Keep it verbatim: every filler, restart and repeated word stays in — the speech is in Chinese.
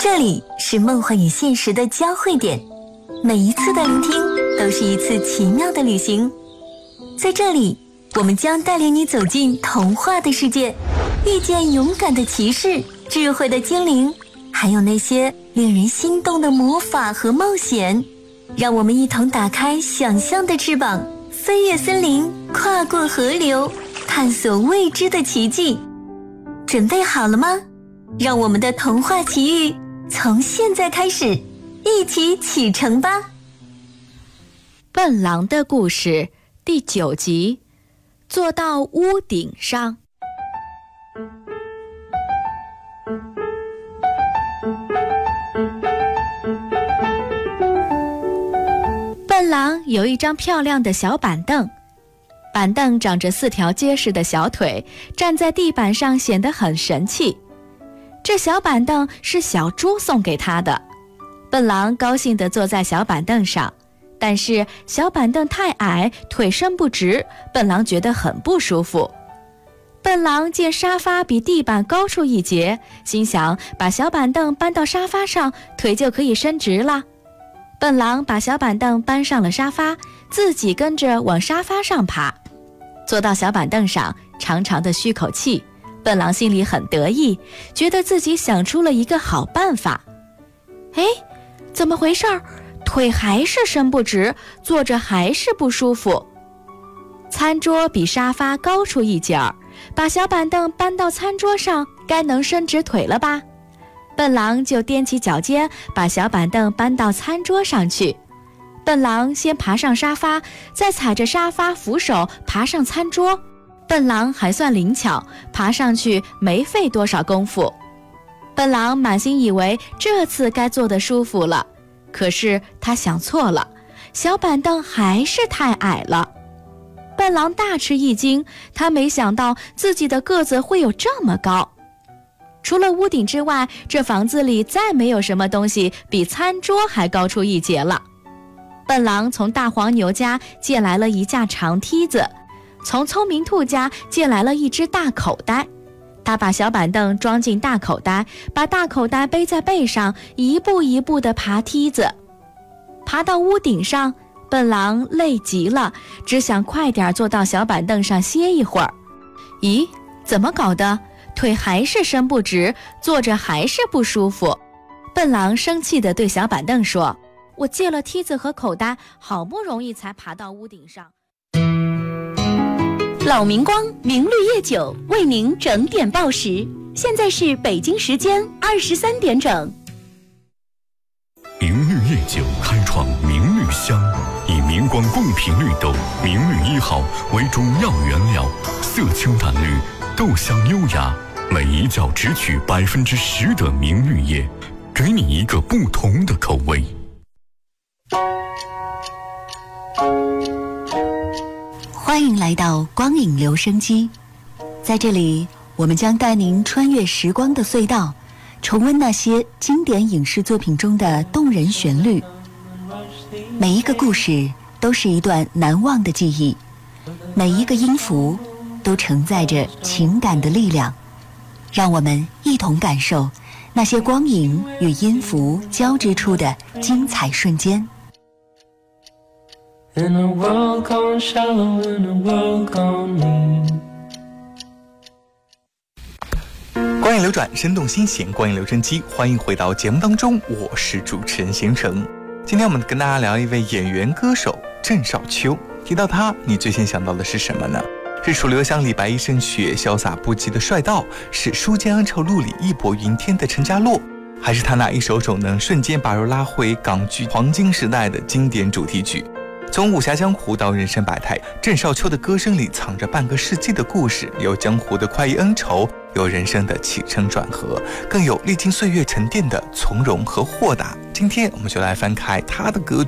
这里是梦幻与现实的交汇点，每一次的聆听都是一次奇妙的旅行。在这里，我们将带领你走进童话的世界，遇见勇敢的骑士、智慧的精灵，还有那些令人心动的魔法和冒险。让我们一同打开想象的翅膀，飞越森林，跨过河流，探索未知的奇迹。准备好了吗？让我们的童话奇遇从现在开始，一起启程吧。 笨狼的故事第九集，坐到屋顶上。笨狼有一张漂亮的小板凳，板凳长着四条结实的小腿，站在地板上显得很神气。这小板凳是小猪送给他的，笨狼高兴地坐在小板凳上，但是小板凳太矮，腿伸不直，笨狼觉得很不舒服。笨狼见沙发比地板高出一截，心想把小板凳搬到沙发上，腿就可以伸直了。笨狼把小板凳搬上了沙发，自己跟着往沙发上爬。坐到小板凳上，长长的吁口气，笨狼心里很得意，觉得自己想出了一个好办法。哎，怎么回事？腿还是伸不直，坐着还是不舒服。餐桌比沙发高出一截儿，把小板凳搬到餐桌上，该能伸直腿了吧？笨狼就踮起脚尖，把小板凳搬到餐桌上去。笨狼先爬上沙发，再踩着沙发扶手爬上餐桌。笨狼还算灵巧，爬上去没费多少功夫。笨狼满心以为这次该坐得舒服了，可是他想错了，小板凳还是太矮了。笨狼大吃一惊，他没想到自己的个子会有这么高。除了屋顶之外，这房子里再没有什么东西比餐桌还高出一截了。笨狼从大黄牛家借来了一架长梯子，从聪明兔家借来了一只大口袋。他把小板凳装进大口袋，把大口袋背在背上，一步一步地爬梯子。爬到屋顶上，笨狼累极了，只想快点坐到小板凳上歇一会儿。咦，怎么搞的？腿还是伸不直，坐着还是不舒服。笨狼生气地对小板凳说：我借了梯子和口袋，好不容易才爬到屋顶上。 老明光明绿叶酒为您整点报时，现在是北京时间二十三点整。 明绿叶酒开创明绿香，以明光贡品绿豆明绿一号为中药原料，色清淡绿，豆香优雅，每一窖只取百分之十的明绿叶，给你一个不同的口味。 欢迎来到光影留声机，在这里我们将带您穿越时光的隧道，重温那些经典影视作品中的动人旋律。每一个故事都是一段难忘的记忆，每一个音符都承载着情感的力量。让我们一同感受那些光影与音符交织出的精彩瞬间。 In a world gone shallow, in a world gone mean。 光影流转，生动新鲜，光影留声机，欢迎回到节目当中，我是主持人贤成。今天我们跟大家聊一位演员歌手郑少秋。提到他，你最先想到的是什么呢？是楚留香里白衣胜雪、潇洒不羁的帅道，是书剑恩仇录里义薄云天的陈家洛，还是他那一首首能瞬间把人拉回港剧黄金时代的经典主题曲？从武侠江湖到人生百态，郑少秋的歌声里藏着半个世纪的故事，有江湖的快意恩仇，有人生的起承转合，更有历经岁月沉淀的从容和豁达。今天我们就来翻开他的歌曲。